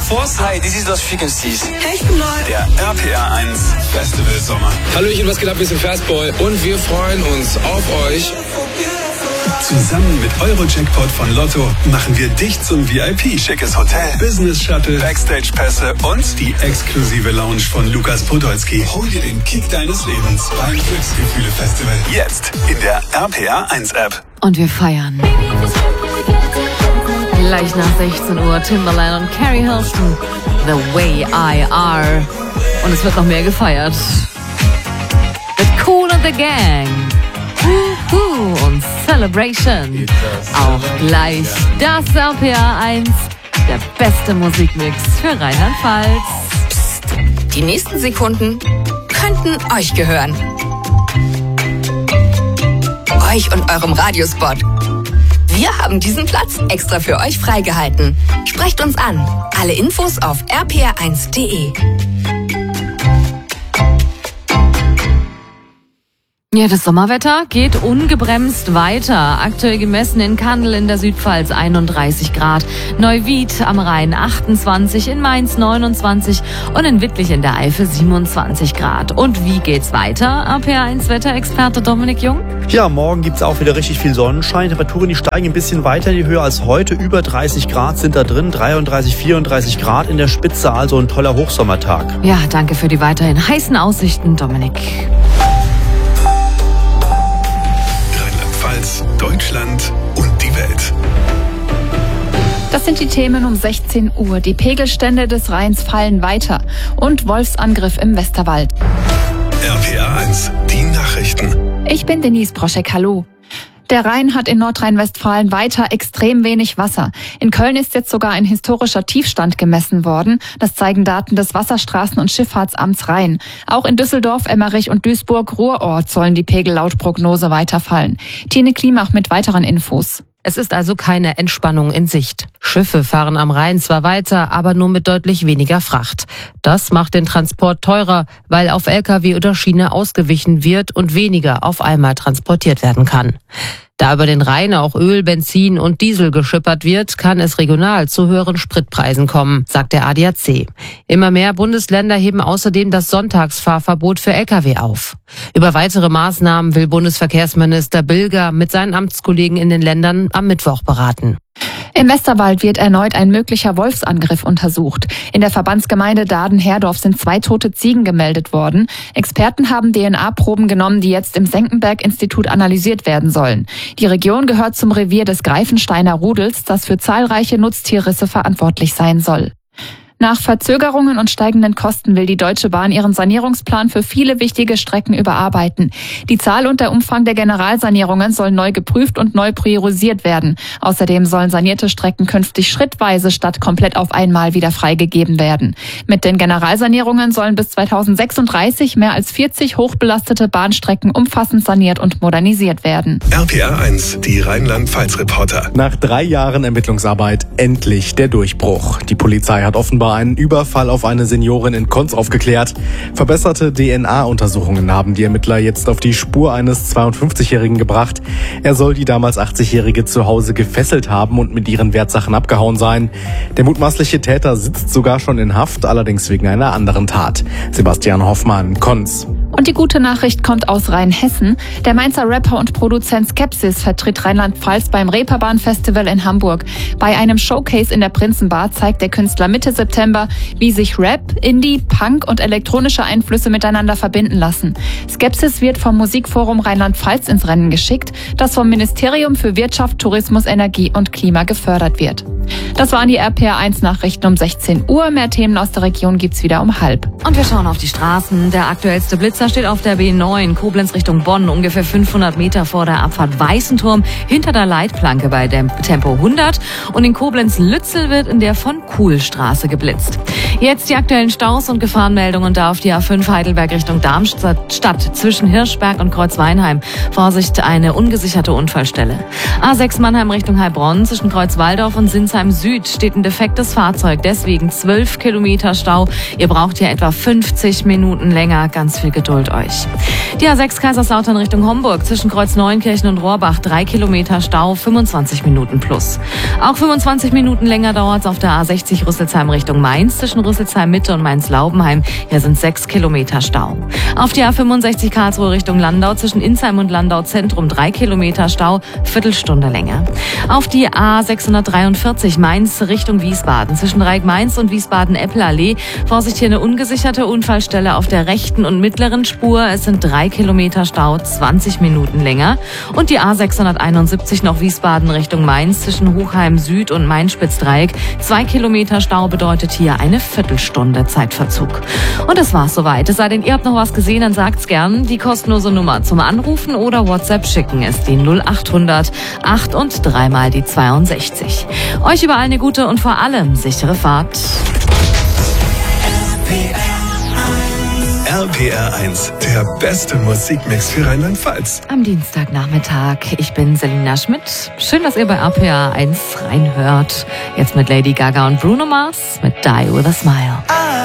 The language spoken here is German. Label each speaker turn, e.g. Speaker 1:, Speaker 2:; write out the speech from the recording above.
Speaker 1: Force.
Speaker 2: Hi, this is Lost Frequencies.
Speaker 3: Hey, ich bin Neu.
Speaker 4: Der RPR 1 Festival Sommer.
Speaker 1: Hallöchen, was geht ab? Wir sind Fastball und wir freuen uns auf euch.
Speaker 4: Zusammen mit Euro-Jackpot von Lotto machen wir dich zum VIP. Schickes Hotel, Business-Shuttle, Backstage-Pässe und die exklusive Lounge von Lukas Podolski. Hol dir den Kick deines Lebens beim Glücksgefühle-Festival. Jetzt in der RPR 1-App.
Speaker 5: Und wir feiern. Gleich nach 16 Uhr Timbaland und Carrie Hilton, The Way I Are. Und es wird noch mehr gefeiert. Mit Kool and the Gang. Und Celebration. Auch gleich das RPR 1, der beste Musikmix für Rheinland-Pfalz.
Speaker 3: Psst, die nächsten Sekunden könnten euch gehören. Euch und eurem Radiospot. Wir haben diesen Platz extra für euch freigehalten. Sprecht uns an. Alle Infos auf rpr1.de.
Speaker 5: Ja, das Sommerwetter geht ungebremst weiter. Aktuell gemessen in Kandel in der Südpfalz 31 Grad, Neuwied am Rhein 28, in Mainz 29 und in Wittlich in der Eifel 27 Grad. Und wie geht's weiter? RPR1-Wetterexperte Dominik Jung?
Speaker 6: Ja, morgen gibt's auch wieder richtig viel Sonnenschein. Temperaturen, die steigen ein bisschen weiter in die Höhe als heute. Über 30 Grad sind da drin, 33, 34 Grad in der Spitze, also ein toller Hochsommertag.
Speaker 5: Ja, danke für die weiterhin heißen Aussichten, Dominik.
Speaker 4: Deutschland und die Welt.
Speaker 7: Das sind die Themen um 16 Uhr. Die Pegelstände des Rheins fallen weiter und Wolfsangriff im Westerwald.
Speaker 4: RPR 1, die Nachrichten.
Speaker 7: Ich bin Denise Broschek, hallo. Der Rhein hat in Nordrhein-Westfalen weiter extrem wenig Wasser. In Köln ist jetzt sogar ein historischer Tiefstand gemessen worden. Das zeigen Daten des Wasserstraßen- und Schifffahrtsamts Rhein. Auch in Düsseldorf, Emmerich und Duisburg-Ruhrort sollen die Pegel laut Prognose weiterfallen. Tine Klimach mit weiteren Infos.
Speaker 8: Es ist also keine Entspannung in Sicht. Schiffe fahren am Rhein zwar weiter, aber nur mit deutlich weniger Fracht. Das macht den Transport teurer, weil auf Lkw oder Schiene ausgewichen wird und weniger auf einmal transportiert werden kann. Da über den Rhein auch Öl, Benzin und Diesel geschippert wird, kann es regional zu höheren Spritpreisen kommen, sagt der ADAC. Immer mehr Bundesländer heben außerdem das Sonntagsfahrverbot für Lkw auf. Über weitere Maßnahmen will Bundesverkehrsminister Bilger mit seinen Amtskollegen in den Ländern am Mittwoch beraten.
Speaker 7: Im Westerwald wird erneut ein möglicher Wolfsangriff untersucht. In der Verbandsgemeinde Daden-Herdorf sind 2 tote Ziegen gemeldet worden. Experten haben DNA-Proben genommen, die jetzt im Senckenberg-Institut analysiert werden sollen. Die Region gehört zum Revier des Greifensteiner Rudels, das für zahlreiche Nutztierrisse verantwortlich sein soll. Nach Verzögerungen und steigenden Kosten will die Deutsche Bahn ihren Sanierungsplan für viele wichtige Strecken überarbeiten. Die Zahl und der Umfang der Generalsanierungen sollen neu geprüft und neu priorisiert werden. Außerdem sollen sanierte Strecken künftig schrittweise statt komplett auf einmal wieder freigegeben werden. Mit den Generalsanierungen sollen bis 2036 mehr als 40 hochbelastete Bahnstrecken umfassend saniert und modernisiert werden.
Speaker 4: RPR 1, die Rheinland-Pfalz-Reporter.
Speaker 9: Nach 3 Jahren Ermittlungsarbeit endlich der Durchbruch. Die Polizei hat offenbar einen Überfall auf eine Seniorin in Konz aufgeklärt. Verbesserte DNA-Untersuchungen haben die Ermittler jetzt auf die Spur eines 52-Jährigen gebracht. Er soll die damals 80-Jährige zu Hause gefesselt haben und mit ihren Wertsachen abgehauen sein. Der mutmaßliche Täter sitzt sogar schon in Haft, allerdings wegen einer anderen Tat. Sebastian Hoffmann, Konz.
Speaker 7: Und die gute Nachricht kommt aus Rheinhessen. Der Mainzer Rapper und Produzent Skepsis vertritt Rheinland-Pfalz beim Reeperbahn-Festival in Hamburg. Bei einem Showcase in der Prinzenbar zeigt der Künstler Mitte September, wie sich Rap, Indie, Punk und elektronische Einflüsse miteinander verbinden lassen. Skepsis wird vom Musikforum Rheinland-Pfalz ins Rennen geschickt, das vom Ministerium für Wirtschaft, Tourismus, Energie und Klima gefördert wird. Das waren die RPR1-Nachrichten um 16 Uhr. Mehr Themen aus der Region gibt's wieder um 12:30.
Speaker 5: Und wir schauen auf die Straßen. Der aktuellste Blitzer steht auf der B9, Koblenz Richtung Bonn, ungefähr 500 Meter vor der Abfahrt Weißenturm, hinter der Leitplanke bei Tempo 100. Und in Koblenz-Lützel wird in der von Kuhlstraße geblitzt. Jetzt die aktuellen Staus und Gefahrenmeldungen da auf die A5 Heidelberg Richtung Darmstadt zwischen Hirschberg und Kreuzweinheim. Vorsicht, eine ungesicherte Unfallstelle. A6 Mannheim Richtung Heilbronn zwischen Kreuzwaldorf und Sinsheim Süd Süd steht ein defektes Fahrzeug, deswegen 12 Kilometer Stau. Ihr braucht hier etwa 50 Minuten länger. Ganz viel Geduld euch. Die A6 Kaiserslautern Richtung Homburg zwischen Kreuz Neuenkirchen und Rohrbach 3 Kilometer Stau, 25 Minuten plus. Auch 25 Minuten länger dauert es auf der A60 Rüsselsheim Richtung Mainz zwischen Rüsselsheim Mitte und Mainz-Laubenheim. Hier sind 6 Kilometer Stau. Auf die A65 Karlsruhe Richtung Landau zwischen Insheim und Landau Zentrum 3 Kilometer Stau, Viertelstunde länger. Auf die A643 Mainz Richtung Wiesbaden zwischen Dreieck-Mainz und Wiesbaden-Eppel-Allee. Vorsicht, hier eine ungesicherte Unfallstelle auf der rechten und mittleren Spur. Es sind 3 Kilometer Stau, 20 Minuten länger. Und die A671 noch Wiesbaden Richtung Mainz zwischen Hochheim Süd und Main-Spitz-Dreieck. 2 Kilometer Stau bedeutet hier eine Viertelstunde Zeitverzug. Und das war's soweit. Es sei denn, ihr habt noch was gesehen, dann sagt's gern. Die kostenlose Nummer zum Anrufen oder WhatsApp schicken ist die 0800 8 und 3 mal die 62. Euch überall eine gute und vor allem sichere Fahrt.
Speaker 4: RPR 1, der beste Musikmix für Rheinland-Pfalz.
Speaker 5: Am Dienstagnachmittag. Ich bin Selina Schmidt. Schön, dass ihr bei RPR 1 reinhört. Jetzt mit Lady Gaga und Bruno Mars mit Die With A Smile.